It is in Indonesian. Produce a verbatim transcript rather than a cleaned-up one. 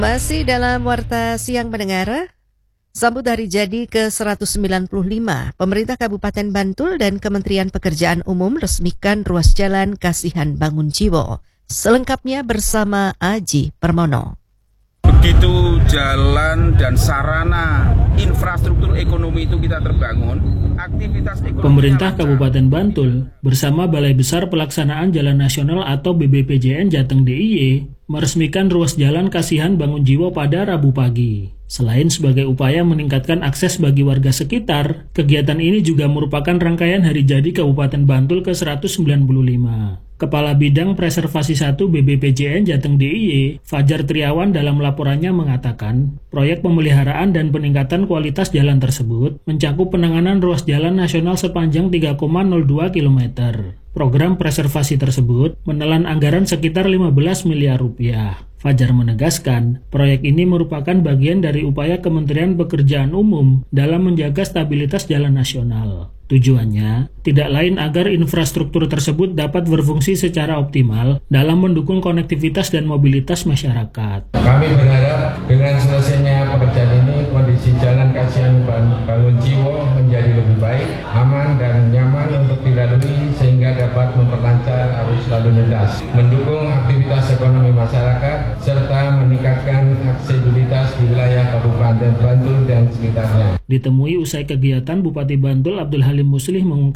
Masih dalam Warta Siang Pendengar, sambut Hari Jadi ke seratus sembilan puluh lima, pemerintah Kabupaten Bantul dan Kementerian Pekerjaan Umum resmikan ruas jalan Kasihan Bangun Jiwo. Selengkapnya bersama Aji Permono. Begitu jalan dan sarana infrastruktur ekonomi itu kita terbangun, aktivitas ekonomi. Pemerintah Kabupaten Bantul bersama Balai Besar Pelaksanaan Jalan Nasional atau B B P J N Jateng D I Y meresmikan ruas jalan Kasihan Bangun Jiwo pada Rabu pagi. Selain sebagai upaya meningkatkan akses bagi warga sekitar, kegiatan ini juga merupakan rangkaian Hari Jadi Kabupaten Bantul ke seratus sembilan puluh lima. Kepala Bidang Preservasi satu B B P J N Jateng D I Y, Fajar Triawan dalam laporannya mengatakan, proyek pemeliharaan dan peningkatan kualitas jalan tersebut mencakup penanganan ruas jalan nasional sepanjang tiga koma nol dua kilometer. Program preservasi tersebut menelan anggaran sekitar lima belas miliar rupiah. Fajar menegaskan, proyek ini merupakan bagian dari upaya Kementerian Pekerjaan Umum dalam menjaga stabilitas jalan nasional. Tujuannya tidak lain agar infrastruktur tersebut dapat berfungsi secara optimal dalam mendukung konektivitas dan mobilitas masyarakat. Kami berharap dengan selesainya pekerjaan ini, kondisi jalan Kasihan Bangun Jiwo menjadi lebih baik, aman dan nyaman untuk dilalui sehingga dapat memperlancar arus lalu lintas, mendukung aktivitas ekonomi masyarakat, serta meningkatkan aksesibilitas di wilayah Kabupaten Bantul dan sekitarnya. Ditemui usai kegiatan, Bupati Bantul Abdul Halim Muslih mengungkapkan